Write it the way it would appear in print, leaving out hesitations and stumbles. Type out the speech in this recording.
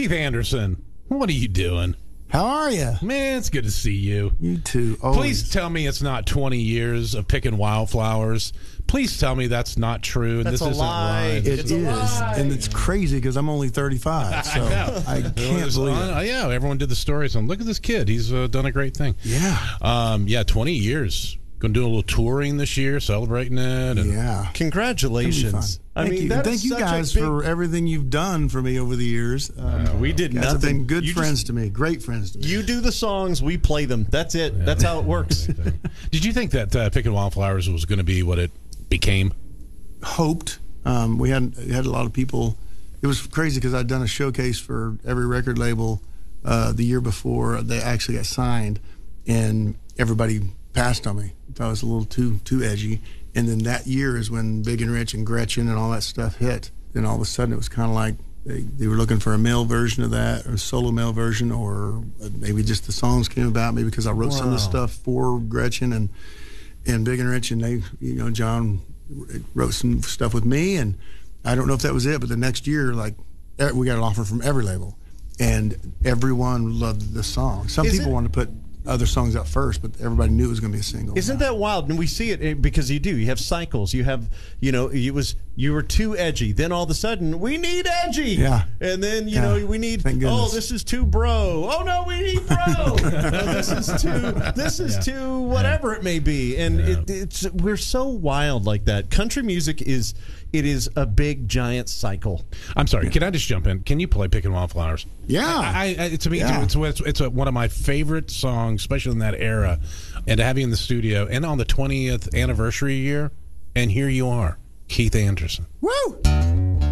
Keith Anderson, what are you doing? How are you? Man, it's good to see you. You too. Always. Please tell me it's not 20 years of picking wildflowers. Please tell me that's not true. And That's this a isn't lie. right. It is, and it's crazy because I'm only 35, so I can't believe it. Yeah, everyone did the stories on, look at this kid. He's done a great thing. Yeah. 20 years. Going to do a little touring this year, celebrating it. And Yeah. Congratulations. Thank you. that Thank is you such a guys big- for everything you've done for me over the years. We did You guys have nothing. been good You friends just- to me, great friends to me. You do the songs, we play them. That's it. That's how it works. Did you think that Picking Wildflowers was going to be what it became? Hoped. We had a lot of people. It was crazy because I'd done a showcase for every record label the year before they actually got signed, and everybody passed on me. Thought it was a little too edgy. And then that year is when Big and Rich and Gretchen and all that stuff hit. Then all of a sudden it was kind of like they were looking for a male version of that, or a solo male version, or maybe just the songs came about. Maybe because I wrote some of the stuff for Gretchen and Big and Rich, and they, John wrote some stuff with me, and I don't know if that was it, but the next year, like, we got an offer from every label, and everyone loved the song. Some people wanted to put other songs out first, but everybody knew it was going to be a single. Isn't that wild? And we see it because you do. You have cycles. You have, you were too edgy. Then all of a sudden, we need edgy. Yeah. And then, we need, Thank goodness. this is too bro. Oh, no, we need bro. This is too whatever it may be. And we're so wild like that. Country music is a big, giant cycle. I'm sorry. Can I just jump in? Can you play Picking Wildflowers? Yeah. To me, it's one of my favorite songs, especially in that era. And to have you in the studio and on the 20th anniversary year, and here you are, Keith Anderson. Woo!